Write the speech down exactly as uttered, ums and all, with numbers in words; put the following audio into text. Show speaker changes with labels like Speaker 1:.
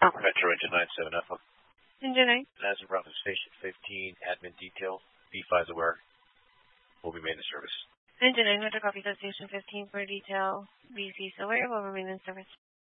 Speaker 1: Metro Engine nine seven F.
Speaker 2: Engine nine.
Speaker 1: As of roughly Station fifteen, admin detail, B five is aware, will be made in service.
Speaker 2: Engine nine, Metro copy to Station fifteen for detail. B C is aware, will remain in service.